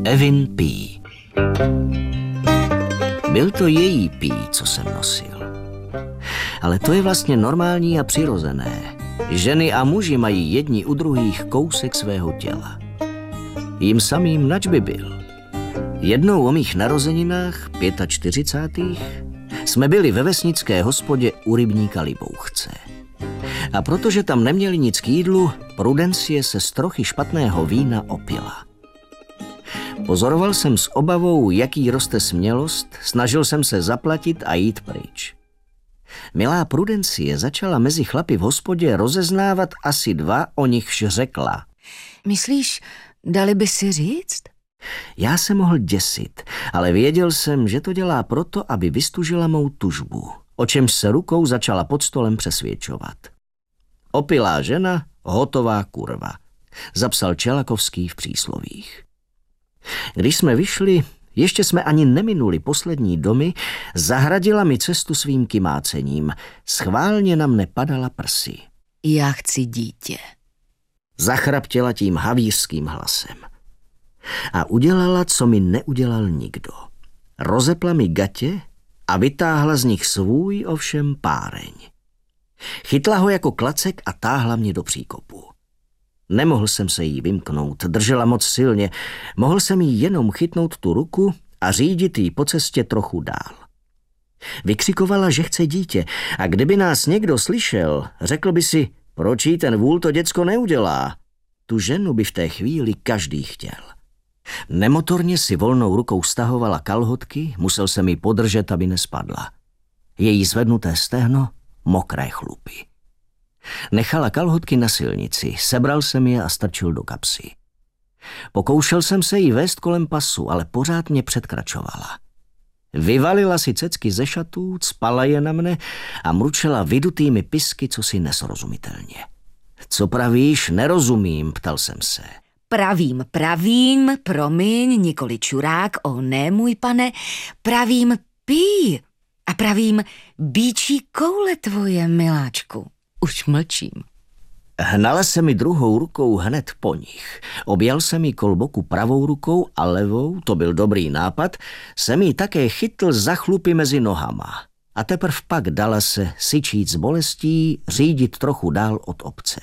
Evin P. Byl to její pí, co jsem nosil. Ale to je vlastně normální a přirozené. Ženy a muži mají jedni u druhých kousek svého těla. Jím samým nač by byl. Jednou o mých narozeninách, 45. jsme byli ve vesnické hospodě u rybníka Libouchce. A protože tam neměli nic k jídlu, Prudencie se z trochy špatného vína opila. Pozoroval jsem s obavou, jaký roste smělost, snažil jsem se zaplatit a jít pryč. Milá Prudencie začala mezi chlapy v hospodě rozeznávat asi 2, o nichž řekla. Myslíš, dali by si říct? Já se mohl děsit, ale věděl jsem, že to dělá proto, aby vystužila mou tužbu, o čemž se rukou začala pod stolem přesvědčovat. Opilá žena, hotová kurva, zapsal Čelakovský v příslovích. Když jsme vyšli, ještě jsme ani neminuli poslední domy, zahradila mi cestu svým kymácením. Schválně na mne padala prsy. Já chci dítě. Zachraptěla tím havířským hlasem. A udělala, co mi neudělal nikdo. Rozepla mi gatě a vytáhla z nich svůj ovšem páreň. Chytla ho jako klacek a táhla mě do příkopu. Nemohl jsem se jí vymknout, držela moc silně. Mohl jsem jí jenom chytnout tu ruku a řídit jí po cestě trochu dál. Vykřikovala, že chce dítě, a kdyby nás někdo slyšel, řekl by si, proč jí ten vůl to děcko neudělá. Tu ženu by v té chvíli každý chtěl. Nemotorně si volnou rukou stahovala kalhotky, musel jsem ji podržet, aby nespadla. Její zvednuté stehno, mokré chlupy. Nechala kalhotky na silnici, sebral jsem je a strčil do kapsy. Pokoušel jsem se jí vést kolem pasu, ale pořád mě předkračovala. Vyvalila si cecky ze šatů, cpala je na mne a mručela vydutými pisky, cosi nesrozumitelně. Co pravíš, nerozumím, ptal jsem se. Pravím, promiň, nikoli čurák, ne, můj pane, pravím pí a pravím bíčí koule tvoje, miláčku. Už mlčím. Hnala se mi druhou rukou hned po nich. Objal jsem jí kolboku pravou rukou a levou, to byl dobrý nápad, jsem jí také chytl za chlupy mezi nohama. A teprv pak dala se, syčít z bolestí, řídit trochu dál od obce.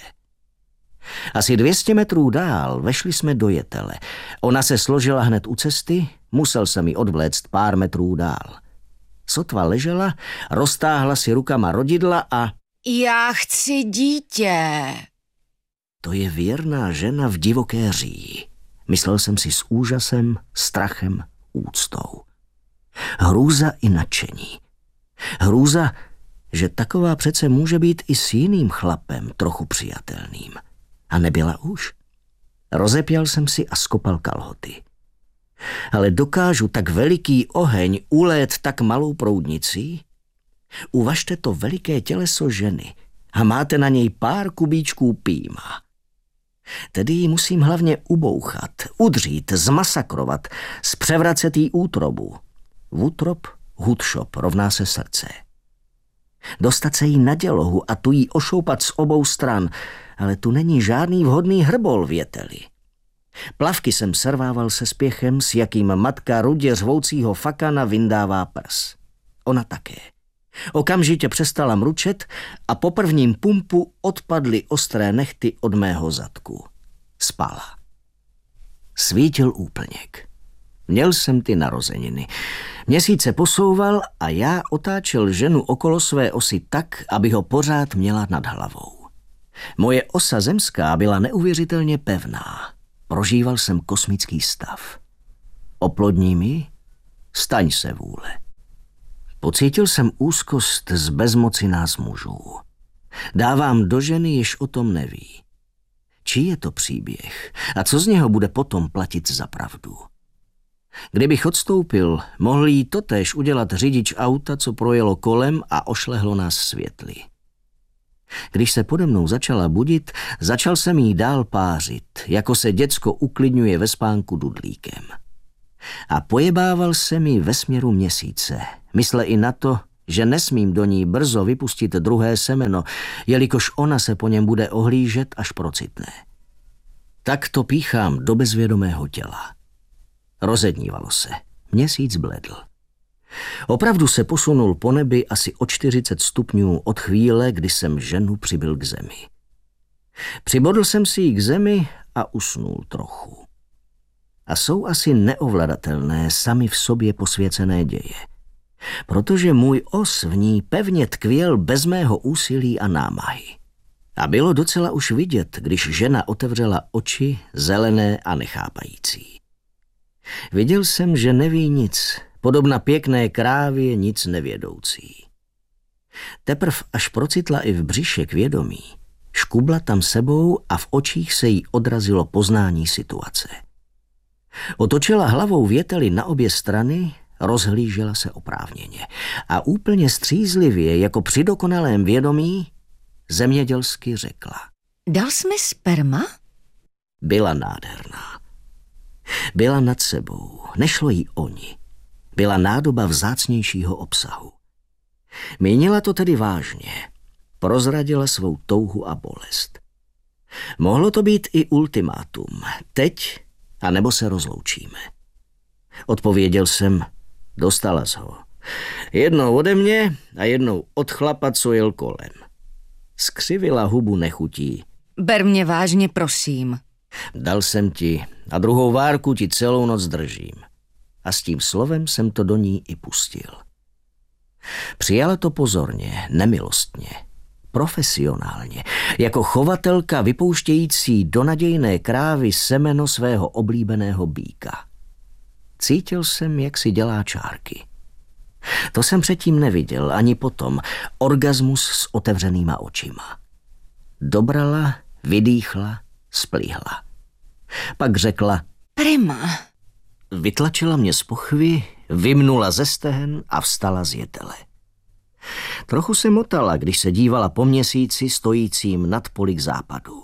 Asi 200 metrů dál vešli jsme do jetele. Ona se složila hned u cesty, musel jsem ji odvléct pár metrů dál. Sotva ležela, roztáhla si rukama rodidla a... Já chci dítě. To je věrná žena v divoké říji. Myslel jsem si s úžasem, strachem, úctou. Hrůza i nadšení. Hrůza, že taková přece může být i s jiným chlapem trochu přijatelným. A nebyla už. Rozepěl jsem si a skopal kalhoty. Ale dokážu tak veliký oheň ulét tak malou proudnicí? Uvažte to veliké těleso ženy a máte na něj pár kubíčků píma. Tedy ji musím hlavně ubouchat, udřít, zmasakrovat, zpřevracet jí útrobu. Vútrob, hudšop rovná se srdce. Dostat se jí na dělohu a tu jí ošoupat z obou stran, ale tu není žádný vhodný hrbol v jeteli. Plavky jsem servával se spěchem, s jakým matka rudě řvoucího fakana vyndává prs. Ona také. Okamžitě přestala mručet a po prvním pumpu odpadly ostré nehty od mého zadku. Spala. Svítil úplněk. Měl jsem ty narozeniny. Měsíc se posouval a já otáčel ženu okolo své osy tak, aby ho pořád měla nad hlavou. Moje osa zemská byla neuvěřitelně pevná. Prožíval jsem kosmický stav. Oplodní mi? Staň se, vůle. Pocítil jsem úzkost z bezmoci nás mužů. Dávám do ženy, jež o tom neví. Čí je to příběh a co z něho bude potom platit za pravdu? Kdybych odstoupil, mohl jí totéž udělat řidič auta, co projelo kolem a ošlehlo nás světly. Když se pode mnou začala budit, začal jsem jí dál pářit, jako se děcko uklidňuje ve spánku dudlíkem. A pojebával se mi ve směru měsíce. Mysle i na to, že nesmím do ní brzo vypustit druhé semeno, jelikož ona se po něm bude ohlížet, až procitne. Tak to píchám do bezvědomého těla. Rozednívalo se. Měsíc bledl. Opravdu se posunul po nebi asi o 40 stupňů od chvíle, kdy jsem ženu přibyl k zemi. Přibodl jsem si ji k zemi a usnul trochu. A jsou asi neovladatelné sami v sobě posvěcené děje, protože můj os v ní pevně tkvěl bez mého úsilí a námahy. A bylo docela už vidět, když žena otevřela oči, zelené a nechápající. Viděl jsem, že neví nic, podobna pěkné krávě nic nevědoucí. Teprv až procitla i v břiše k vědomí, škubla tam sebou a v očích se jí odrazilo poznání situace. Otočila hlavou věteli na obě strany, rozhlížela se oprávněně a úplně střízlivě, jako při dokonalém vědomí, zemědělsky řekla. Dal jsi mi sperma? Byla nádherná. Byla nad sebou, nešlo jí o ní. Byla nádoba vzácnějšího obsahu. Mínila to tedy vážně. Prozradila svou touhu a bolest. Mohlo to být i ultimátum. Teď, anebo se rozloučíme. Odpověděl jsem, dostala jsi ho. Jednou ode mě a jednou od chlapa, co jel kolem. Skřivila hubu nechutí. Ber mě vážně, prosím. Dal jsem ti a druhou várku ti celou noc držím. A s tím slovem jsem to do ní i pustil. Přijala to pozorně, nemilostně, profesionálně, jako chovatelka vypouštějící do nadějné krávy semeno svého oblíbeného býka. Cítil jsem, jak si dělá čárky. To jsem předtím neviděl, ani potom. Orgasmus s otevřenýma očima. Dobrala, vydýchla, splíhla. Pak řekla Prima. Vytlačila mě z pochvy, vymnula ze stehen a vstala z jetele. Trochu se motala, když se dívala po měsíci stojícím nad poli k západu.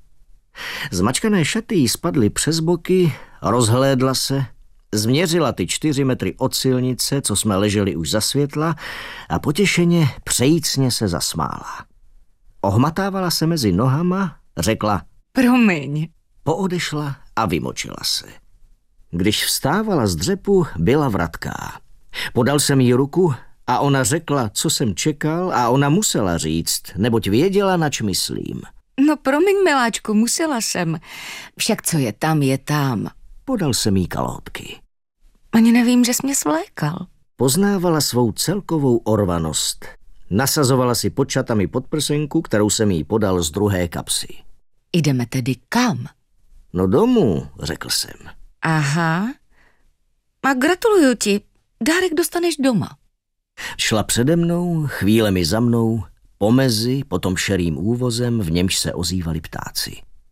Zmačkané šaty jí spadly přes boky, rozhlédla se, změřila ty 4 metry od silnice, co jsme leželi už za světla, a potěšeně přejícně se zasmála. Ohmatávala se mezi nohama, řekla Promiň. Poodešla a vymočila se. Když vstávala z dřepu, byla vratká. Podal jsem jí ruku a ona řekla, co jsem čekal, a ona musela říct, neboť věděla, nač myslím. No promiň, miláčku, musela jsem. Však co je tam, je tam. Podal jsem jí kalhotky. Ani nevím, že jsi mě svlékal. Poznávala svou celkovou orvanost. Nasazovala si pod čatami podprsenku, kterou jsem jí podal z druhé kapsy. Jdeme tedy kam? No domů, řekl jsem. Aha. A gratuluju ti, dárek dostaneš doma. Šla přede mnou, chvílemi za mnou, pomezi, potom šerým úvozem, v němž se ozývali ptáci.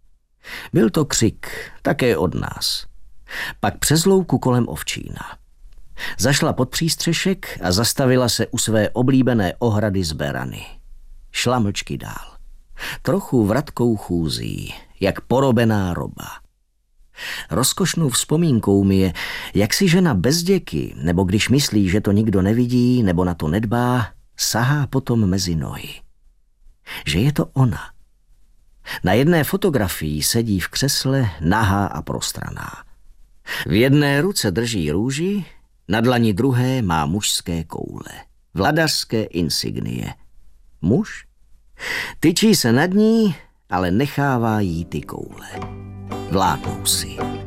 Byl to křik, také od nás. Pak přes louku kolem ovčína. Zašla pod přístřešek a zastavila se u své oblíbené ohrady z berany. Šla mlčky dál. Trochu vratkou chůzí, jak porobená roba. Rozkošnou vzpomínkou mi je, jak si žena bez děky, nebo když myslí, že to nikdo nevidí, nebo na to nedbá, sahá potom mezi nohy. Že je to ona. Na jedné fotografii sedí v křesle nahá a prostraná. V jedné ruce drží růži, na dlani druhé má mužské koule. Vladařské insignie. Muž? Tyčí se nad ní, ale nechává jí ty koule. Vládnou si.